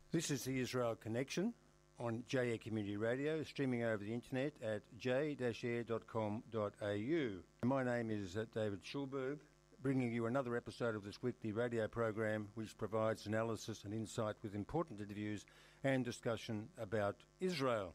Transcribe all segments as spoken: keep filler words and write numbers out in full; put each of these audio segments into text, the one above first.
This is the Israel Connection on J A Community Radio, streaming over the internet at j dash air dot com dot a u. My name is uh, David Schulberg, bringing you another episode of this weekly radio program which provides analysis and insight with important interviews and discussion about Israel.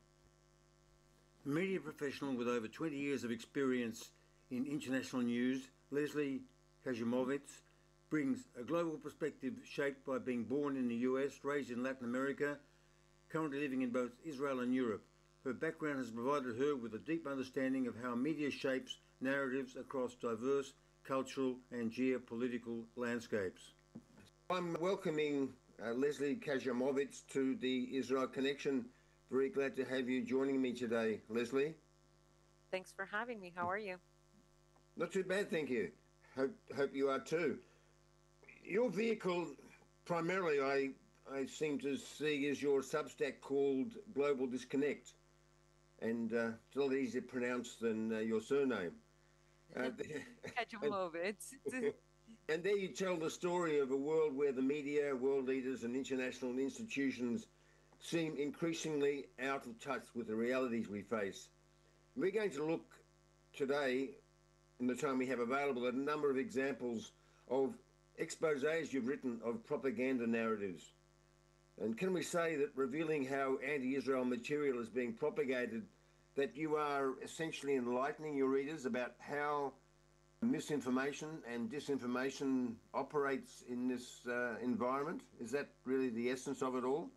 Media professional with over twenty years of experience in international news, Leslie Kazimovitz brings a global perspective shaped by being born in the U S, raised in Latin America, currently living in both Israel and Europe. Her background has provided her with a deep understanding of how media shapes narratives across diverse cultural and geopolitical landscapes. I'm welcoming uh, Leslie Kazimovitz to the Israel Connection. Very glad to have you joining me today, Leslie. Thanks for having me. How are you? Not too bad, thank you. Hope, hope you are too. Your vehicle, primarily, I, I seem to see, is your Substack called Global Disconnect. And uh, it's a lot easier to pronounce than uh, your surname. Uh, Kazimovitz. And there you tell the story of a world where the media, world leaders and international institutions seem increasingly out of touch with the realities we face. We're going to look today, in the time we have available, at a number of examples of exposés you've written of propaganda narratives. And can we say that revealing how anti-Israel material is being propagated, that you are essentially enlightening your readers about how misinformation and disinformation operates in this uh, environment? Is that really the essence of it all?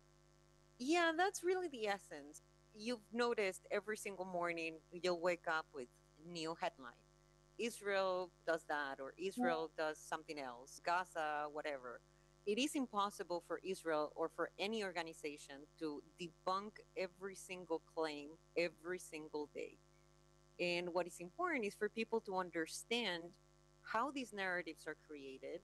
Yeah, that's really the essence. You've noticed every single morning you'll wake up with a new headline. Israel does that, or Israel does something else, Gaza, whatever. It is impossible for Israel or for any organization to debunk every single claim every single day. And what is important is for people to understand how these narratives are created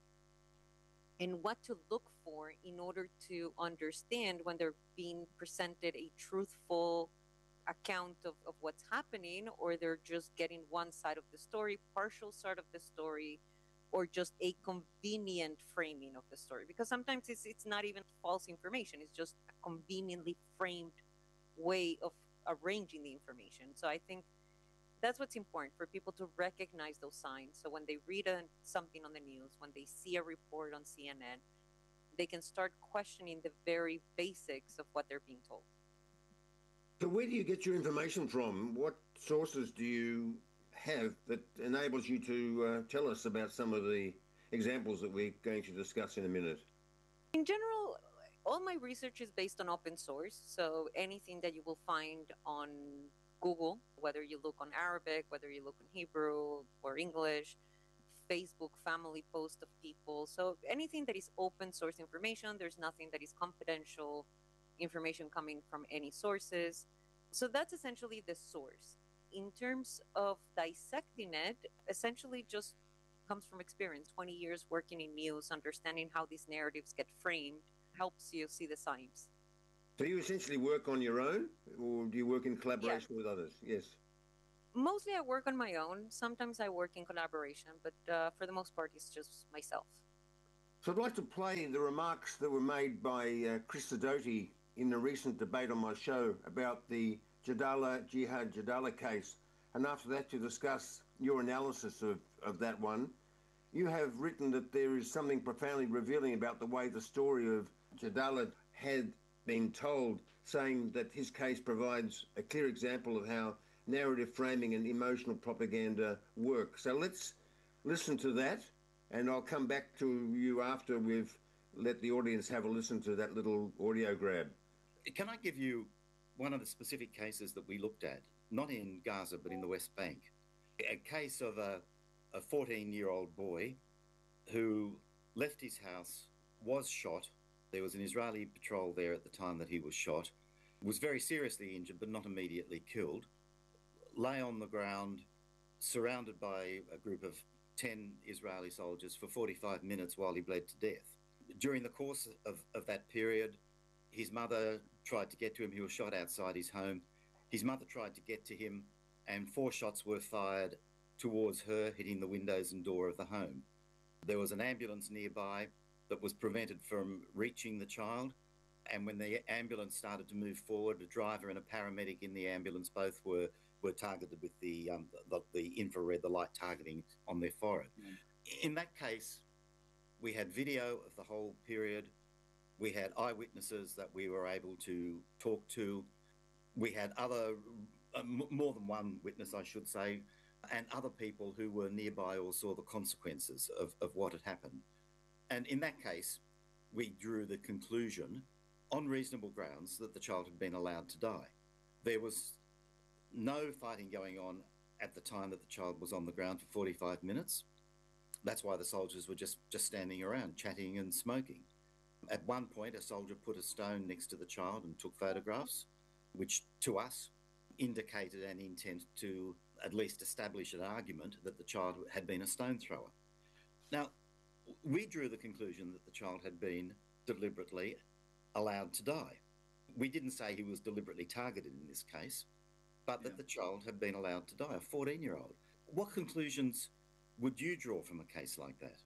and what to look for in order to understand when they're being presented a truthful account of, of what's happening, or they're just getting one side of the story, partial side of the story, or just a convenient framing of the story. Because sometimes it's it's not even false information, it's just a conveniently framed way of arranging the information. So I think that's what's important, for people to recognize those signs. So when they read a, something on the news, when they see a report on C N N, they can start questioning the very basics of what they're being told. So where do you get your information from? What sources do you have that enables you to uh, tell us about some of the examples that we're going to discuss in a minute? In general, all my research is based on open source. So anything that you will find on Google, whether you look on Arabic, whether you look on Hebrew or English, Facebook family posts of people. So anything that is open source information, there's nothing that is confidential information coming from any sources. So that's essentially the source. In terms of dissecting it, essentially just comes from experience. twenty years working in news, understanding how these narratives get framed, helps you see the signs. So you essentially work on your own, or do you work in collaboration Yes. with others? Yes. Mostly I work on my own. Sometimes I work in collaboration, but uh, for the most part, it's just myself. So I'd like to play the remarks that were made by uh, Chris Sidoti in the recent debate on my show about the Jadala Jihad Jadala case, and after that to discuss your analysis of, of that one. You have written that there is something profoundly revealing about the way the story of Jadala had been told, saying that his case provides a clear example of how narrative framing and emotional propaganda work. So let's listen to that, and I'll come back to you after we've let the audience have a listen to that little audio grab. Can I give you one of the specific cases that we looked at, not in Gaza but in the West Bank? A case of a a fourteen-year-old boy who left his house, was shot. There was an Israeli patrol there at the time that he was shot, was very seriously injured but not immediately killed, lay on the ground surrounded by a group of ten Israeli soldiers for forty-five minutes while he bled to death. During the course of, of that period, his mother tried to get to him. He was shot outside his home. His mother tried to get to him, and four shots were fired towards her, hitting the windows and door of the home. There was an ambulance nearby that was prevented from reaching the child, And when the ambulance started to move forward, a driver and a paramedic in the ambulance both were were targeted with the um, the, the infrared, the light targeting on their forehead. Mm. In that case, we had video of the whole period. We had eyewitnesses that we were able to talk to. We had other, uh, m- more than one witness, I should say, and other people who were nearby or saw the consequences of, of what had happened. And in that case, we drew the conclusion on reasonable grounds that the child had been allowed to die. There was no fighting going on at the time that the child was on the ground for forty-five minutes. That's why the soldiers were just, just standing around, chatting and smoking. At one point, a soldier put a stone next to the child and took photographs, which to us indicated an intent to at least establish an argument that the child had been a stone thrower. Now, we drew the conclusion that the child had been deliberately allowed to die. We didn't say he was deliberately targeted in this case, but that yeah. the child had been allowed to die, a fourteen-year-old. What conclusions would you draw from a case like that?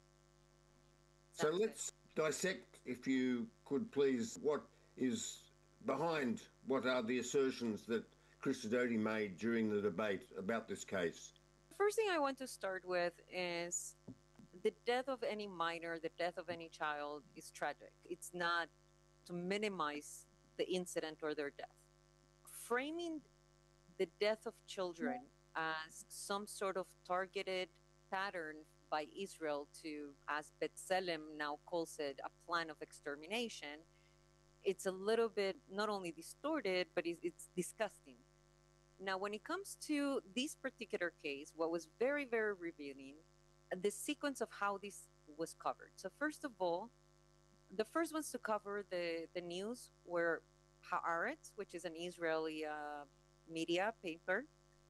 So let's dissect, if you could please, what is behind what are the assertions that Chris Sidoti made during the debate about this case. First thing I want to start with is the death of any minor, the death of any child is tragic. It's not to minimize the incident or their death. Framing the death of children as some sort of targeted pattern by Israel to, as B'Tselem now calls it, a plan of extermination, it's a little bit not only distorted, but it's, it's disgusting. Now, when it comes to this particular case, what was very, very revealing, the sequence of how this was covered. So first of all, the first ones to cover the, the news were Haaretz, which is an Israeli uh, media paper,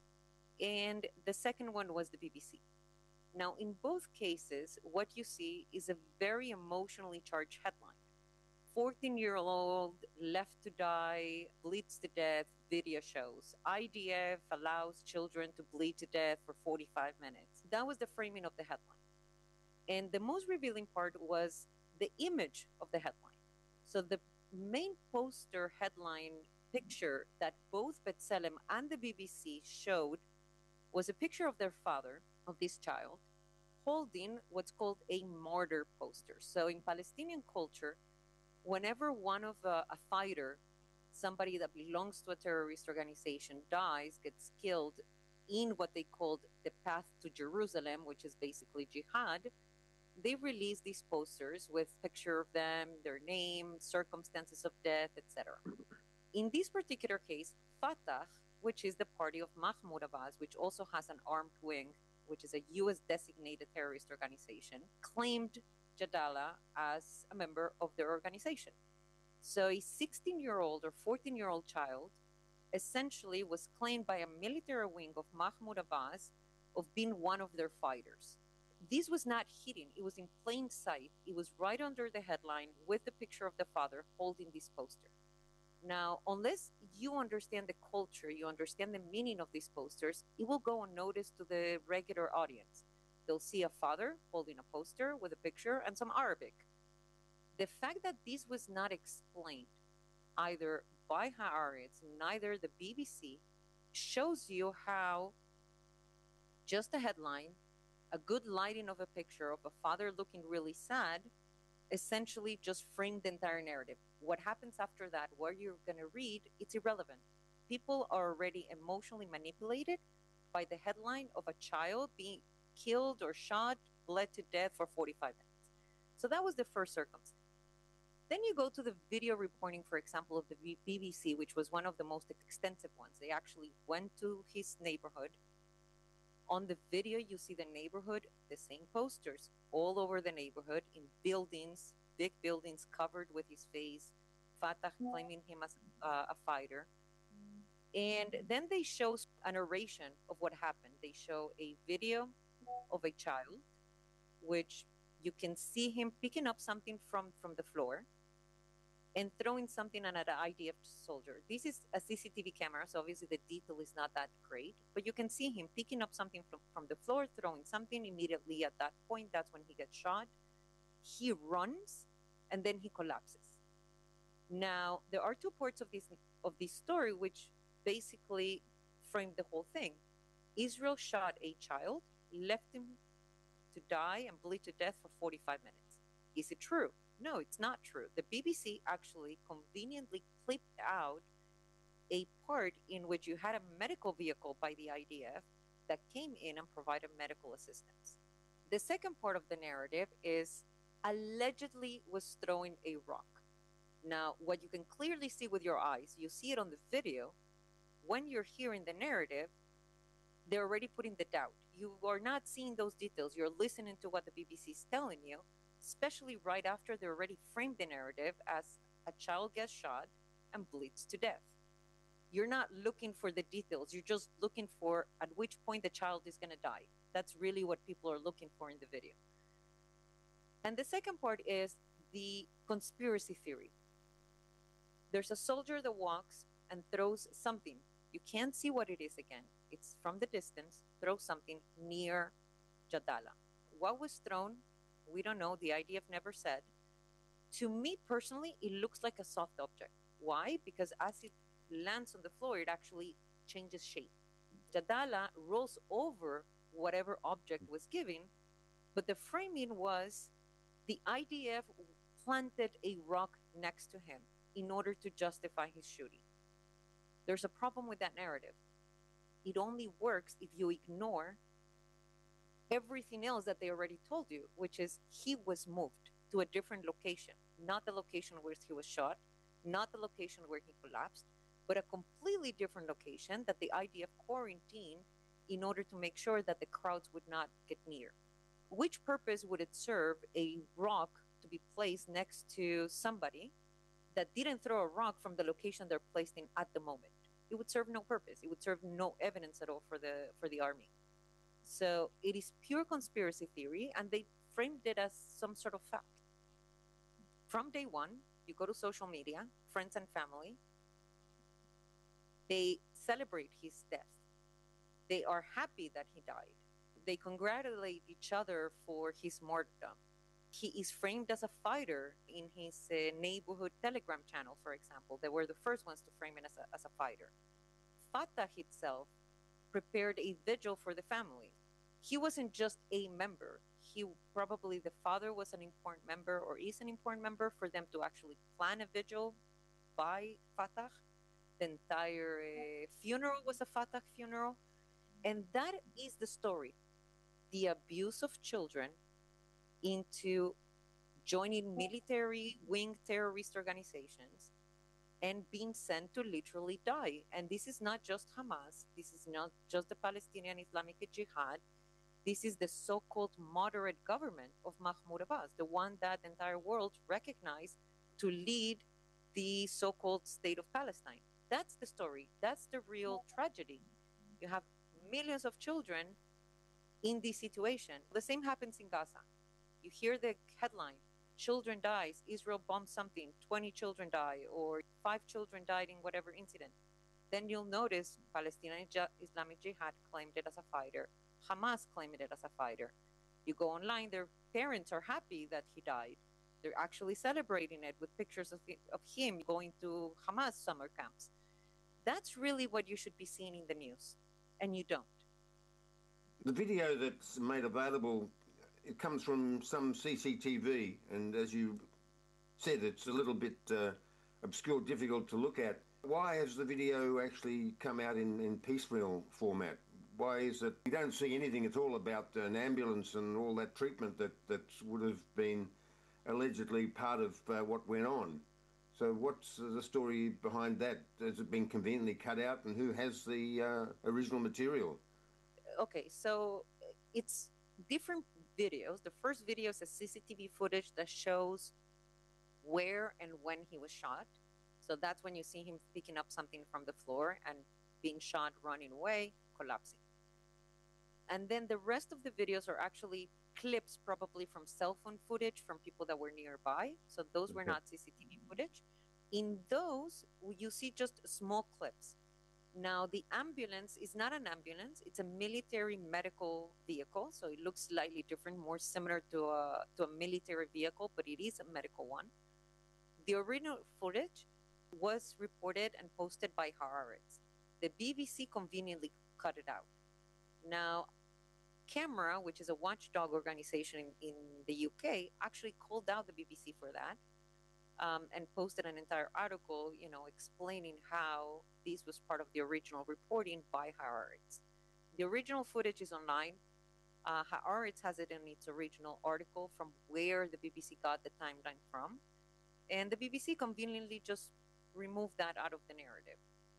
and the second one was the B B C. Now, in both cases, what you see is a very emotionally charged headline. fourteen-year-old left to die, bleeds to death, video shows. I D F allows children to bleed to death for forty-five minutes. That was the framing of the headline. And the most revealing part was the image of the headline. So the main poster headline picture that both B'Tselem and the B B C showed was a picture of their father, of this child, holding what's called a martyr poster. So in Palestinian culture, whenever one of a, a fighter, somebody that belongs to a terrorist organization, dies, gets killed in what they called the path to Jerusalem, which is basically jihad, they release these posters with picture of them, their name, circumstances of death, et cetera. In this particular case, Fatah, which is the party of Mahmoud Abbas, which also has an armed wing, which is a U S designated terrorist organization, claimed Jadala as a member of their organization. So a sixteen-year-old or fourteen-year-old child essentially was claimed by a military wing of Mahmoud Abbas of being one of their fighters. This was not hidden. It was in plain sight. It was right under the headline with the picture of the father holding this poster. Now, unless you understand the culture, you understand the meaning of these posters, it will go unnoticed to the regular audience. They'll see a father holding a poster with a picture and some Arabic. The fact that this was not explained either by Haaretz, neither the B B C, shows you how just a headline, a good lighting of a picture of a father looking really sad, essentially just framed the entire narrative. What happens after that, what you're going to read, it's irrelevant. People are already emotionally manipulated by the headline of a child being killed or shot, bled to death for forty-five minutes. So that was the first circumstance. Then you go to the video reporting, for example, of the B B C, which was one of the most extensive ones. They actually went to his neighborhood. On the video, you see the neighborhood, the same posters all over the neighborhood in buildings, big buildings covered with his face, Fatah claiming him as uh, a fighter. And then they show a narration of what happened. They show a video of a child, which you can see him picking up something from, from the floor and throwing something at an I D F soldier. This is a C C T V camera, so obviously the detail is not that great, but you can see him picking up something from, from the floor, throwing something immediately at that point. That's when he gets shot. He runs, and then he collapses. Now, there are two parts of this of this story which basically frame the whole thing. Israel shot a child, left him to die and bleed to death for forty-five minutes. Is it true? No, it's not true. The B B C actually conveniently clipped out a part in which you had a medical vehicle by the I D F that came in and provided medical assistance. The second part of the narrative is allegedly was throwing a rock. Now, what you can clearly see with your eyes, you see it on the video, when you're hearing the narrative, they're already putting the doubt. You are not seeing those details. You're listening to what the B B C is telling you, especially right after they already framed the narrative as a child gets shot and bleeds to death. You're not looking for the details. You're just looking for at which point the child is going to die. That's really what people are looking for in the video. And the second part is the conspiracy theory. There's a soldier that walks and throws something. You can't see what it is again. It's from the distance, throw something near Jadala. What was thrown, we don't know. The I D F never said. To me personally, it looks like a soft object. Why? Because as it lands on the floor, it actually changes shape. Jadala rolls over whatever object was given, but the framing was the I D F planted a rock next to him in order to justify his shooting. There's a problem with that narrative. It only works if you ignore everything else that they already told you, which is he was moved to a different location, not the location where he was shot, not the location where he collapsed, but a completely different location that the I D F quarantined in order to make sure that the crowds would not get near. Which purpose would it serve a rock to be placed next to somebody that didn't throw a rock from the location they're placed in at the moment? It would serve no purpose. It would serve no evidence at all for the for the army. So it is pure conspiracy theory, and they framed it as some sort of fact. From day one, you go to social media, friends and family, they celebrate his death. They are happy that he died. They congratulate each other for his martyrdom. He is framed as a fighter in his uh, neighborhood Telegram channel, for example. They were the first ones to frame him as a, as a fighter. Fatah itself prepared a vigil for the family. He wasn't just a member. He probably, the father was an important member or is an important member for them to actually plan a vigil by Fatah. The entire uh, funeral was a Fatah funeral. And that is the story. The abuse of children into joining military wing terrorist organizations and being sent to literally die. And this is not just Hamas. This is not just the Palestinian Islamic Jihad. This is the so-called moderate government of Mahmoud Abbas, the one that the entire world recognized to lead the so-called state of Palestine. That's the story. That's the real tragedy. You have millions of children in this situation. The same happens in Gaza. You hear the headline, children dies, Israel bombed something, twenty children die, or five children died in whatever incident. Then you'll notice Palestinian Islamic Jihad claimed it as a fighter. Hamas claimed it as a fighter. You go online, their parents are happy that he died. They're actually celebrating it with pictures of, of him going to Hamas summer camps. That's really what you should be seeing in the news, and you don't. The video that's made available, it comes from some C C T V, and as you said, it's a little bit uh, obscure, difficult to look at. Why has the video actually come out in, in piecemeal format? Why is it you don't see anything at all about an ambulance and all that treatment that, that would have been allegedly part of uh, what went on? So what's the story behind that? Has it been conveniently cut out, and who has the uh, original material? Okay, so it's different videos. The first video is a C C T V footage that shows where and when he was shot. So that's when you see him picking up something from the floor and being shot, running away, collapsing. And then the rest of the videos are actually clips, probably from cell phone footage from people that were nearby. So those were not C C T V footage. In those, you see just small clips. Now, the ambulance is not an ambulance. It's a military medical vehicle. So it looks slightly different, more similar to a, to a military vehicle, but it is a medical one. The original footage was reported and posted by Haaretz. The B B C conveniently cut it out. Now, Camera, which is a watchdog organization in, in the U K, actually called out the B B C for that, um, and posted an entire article, you know, explaining how this was part of the original reporting by Haaretz. The original footage is online. Uh, Haaretz has it in its original article from where the B B C got the timeline from, and the B B C conveniently just removed that out of the narrative.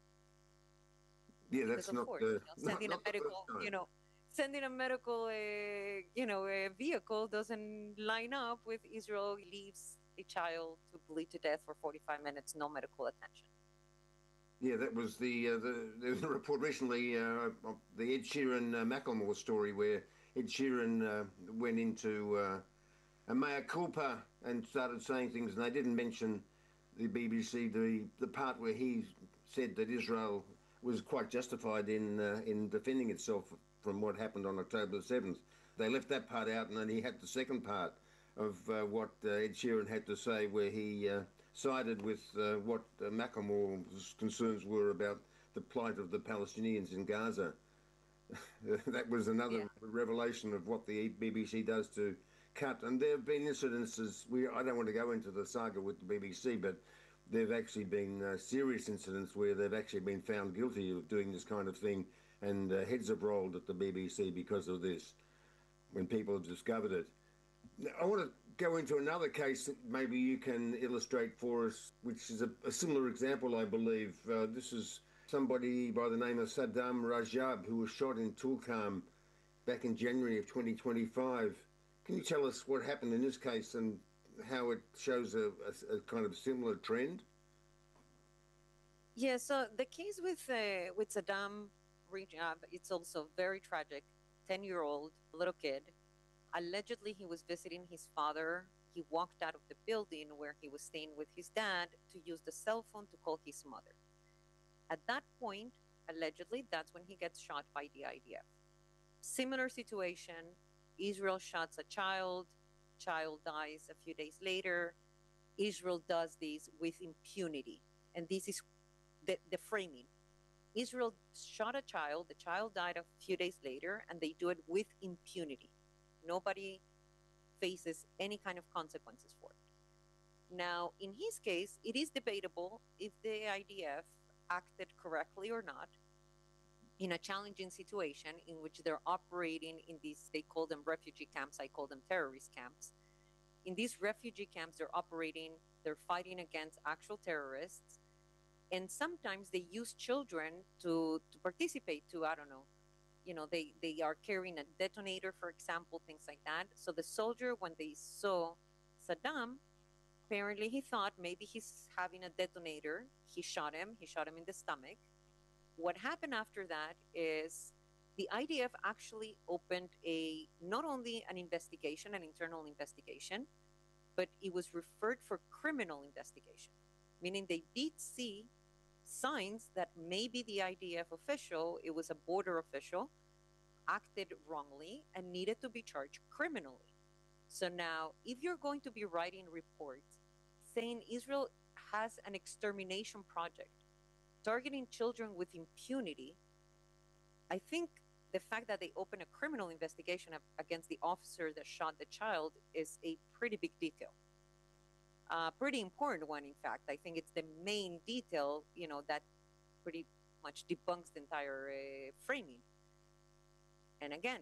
Yeah, that's Because of not course, the you know, not, sending not a medical, you know, sending a medical, uh, you know, a vehicle doesn't line up with Israel leaves a child to bleed to death for forty-five minutes, no medical attention. Yeah, that was the uh, the there was a report recently uh, of the Ed Sheeran uh, Macklemore story where Ed Sheeran uh, went into uh, a mea culpa and started saying things, and they didn't mention the B B C the the part where he said that Israel was quite justified in uh, in defending itself from what happened on October the seventh. They left that part out, and then he had the second part of uh, what uh, Ed Sheeran had to say, where he uh, sided with uh, what uh, Macklemore's concerns were about the plight of the Palestinians in Gaza. That was another Yeah. revelation of what the B B C does to cut. And there have been incidences. We I don't want to go into the saga with the B B C, but there have actually been uh, serious incidents where they've actually been found guilty of doing this kind of thing, and uh, heads have rolled at the B B C because of this, when people have discovered it. Now, I want to go into another case that maybe you can illustrate for us, which is a, a similar example, I believe. Uh, this is somebody by the name of Saddam Rajab, who was shot in Tulkarm back in January of twenty twenty-five. Can you tell us what happened in this case and how it shows a, a, a kind of similar trend? Yeah, so the case with uh, with Saddam Rajab, it's also very tragic. ten-year-old little kid. Allegedly, he was visiting his father. He walked out of the building where he was staying with his dad to use the cell phone to call his mother. At that point, allegedly, that's when he gets shot by the I D F. Similar situation, Israel shots a child, child dies a few days later. Israel does this with impunity. And this is the, the framing. Israel shot a child, the child died a few days later, and they do it with impunity. Nobody faces any kind of consequences for it. Now, in his case, it is debatable if the I D F acted correctly or not in a challenging situation in which they're operating in these, they call them refugee camps, I call them terrorist camps. In these refugee camps, they're operating, they're fighting against actual terrorists, and sometimes they use children to, to participate to, I don't know, you know, they, they are carrying a detonator, for example, things like that. So the soldier, when they saw Saddam, apparently he thought maybe he's having a detonator. He shot him, he shot him in the stomach. What happened after that is the I D F actually opened a, not only an investigation, an internal investigation, but it was referred for criminal investigation, meaning they did see signs that maybe the I D F official, it was a border official, acted wrongly and needed to be charged criminally. So now, if you're going to be writing reports saying Israel has an extermination project targeting children with impunity, I think the fact that they open a criminal investigation against the officer that shot the child is a pretty big detail. Uh, pretty important one, in fact. I think it's the main detail, you know, that pretty much debunks the entire uh, framing. And again,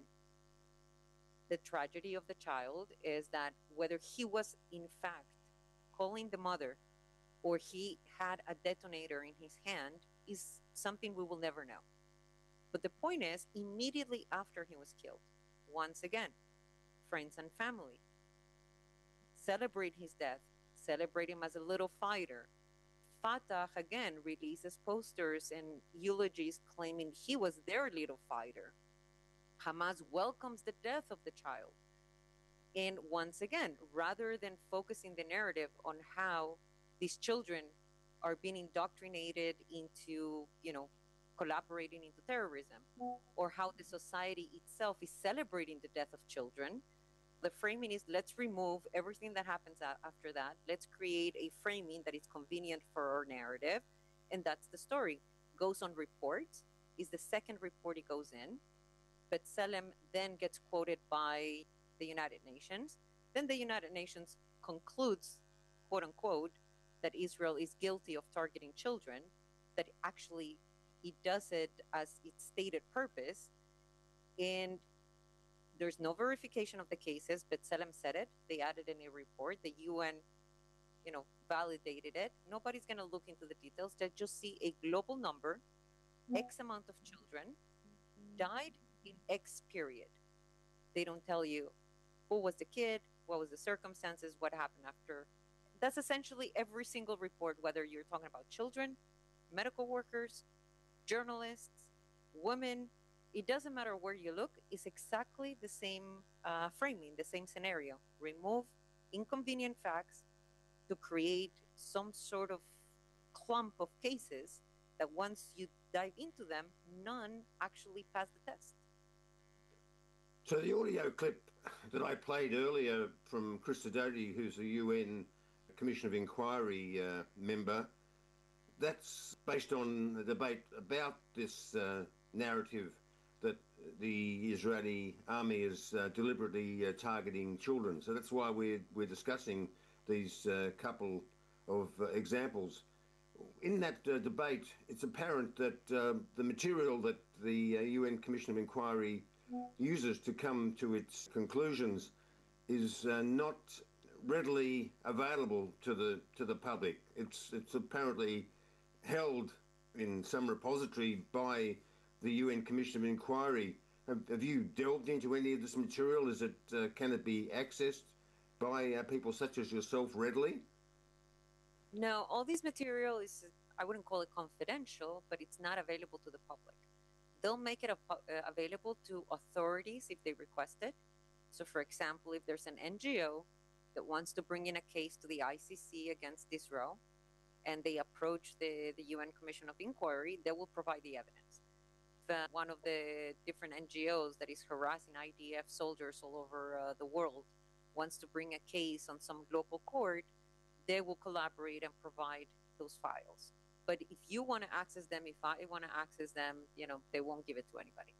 the tragedy of the child is that whether he was in fact calling the mother or he had a detonator in his hand is something we will never know. But the point is, immediately after he was killed, once again, friends and family celebrate his death, celebrate him as a little fighter. Fatah, again, releases posters and eulogies claiming he was their little fighter. Hamas welcomes the death of the child. And once again, rather than focusing the narrative on how these children are being indoctrinated into, you know, collaborating into terrorism, or how the society itself is celebrating the death of children, The framing is let's remove everything that happens after that. Let's create a framing that is convenient for our narrative. And that's the story. Goes on reports, is the second report it goes in. B'Tselem then gets quoted by the United Nations. Then the United Nations concludes, quote unquote, that Israel is guilty of targeting children, that actually it does it as its stated purpose. And there's no verification of the cases. B'Tselem said it. They added in a report. The U N, you know, validated it. Nobody's going to look into the details. They just see a global number, X amount of children died in X period. They don't tell you who was the kid, what was the circumstances, what happened after. That's essentially every single report, whether you're talking about children, medical workers, journalists, women. It doesn't matter where you look. It's exactly the same uh, framing, the same scenario. Remove inconvenient facts to create some sort of clump of cases that once you dive into them, none actually pass the test. So the audio clip that I played earlier from Chris Sidoti, who's a U N Commission of Inquiry uh, member, that's based on a debate about this uh, narrative that the Israeli army is uh, deliberately uh, targeting children. So that's why we're, we're discussing these uh, couple of uh, examples. In that uh, debate, it's apparent that uh, the material that the uh, U N Commission of Inquiry uses to come to its conclusions is uh, not readily available to the to the public. It's it's apparently held in some repository by the U N Commission of Inquiry. Have, have you delved into any of this material? Is it uh, can it be accessed by uh, people such as yourself readily? No, all this material is, I wouldn't call it confidential, but it's not available to the public. They'll make it a, uh, available to authorities if they request it. So, for example, if there's an N G O that wants to bring in a case to the I C C against Israel, and they approach the, the U N Commission of Inquiry, they will provide the evidence. If uh, one of the different N G Os that is harassing I D F soldiers all over uh, the world wants to bring a case on some local court, they will collaborate and provide those files. But if you want to access them, if I want to access them, you know, they won't give it to anybody.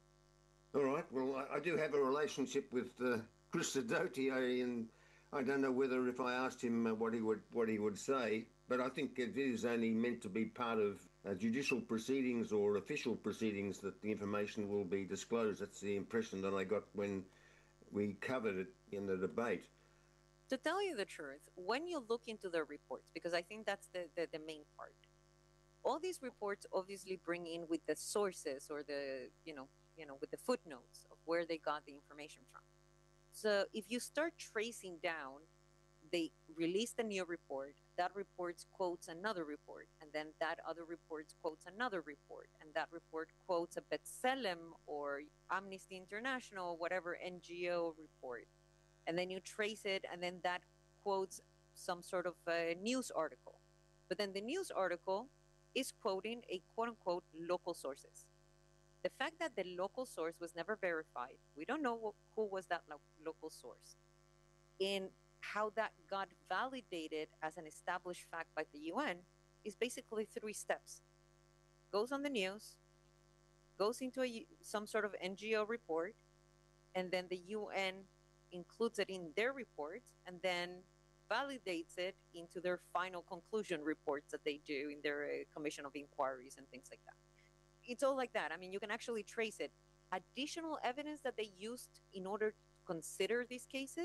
All right. Well, I, I do have a relationship with uh, Chris Sidoti, I, and I don't know whether if I asked him uh, what he would what he would say, but I think it is only meant to be part of uh, judicial proceedings or official proceedings that the information will be disclosed. That's the impression that I got when we covered it in the debate. To tell you the truth, when you look into the reports, because I think that's the, the, the main part, all these reports obviously bring in with the sources or the, you know, you know, with the footnotes of where they got the information from. So if you start tracing down, they release a new report, that report quotes another report, and then that other report quotes another report, and that report quotes a B'Tselem or Amnesty International, whatever N G O report. And then you trace it, and then that quotes some sort of a news article. But then the news article is quoting a quote-unquote local sources. The fact that the local source was never verified, we don't know who was that lo- local source, and how that got validated as an established fact by the U N is basically three steps. Goes on the news, goes into a, some sort of N G O report, and then the U N includes it in their reports, and then validates it into their final conclusion reports that they do in their uh, commission of inquiries and things like that. It's all like that. I mean, you can actually trace it. Additional evidence that they used in order to consider these cases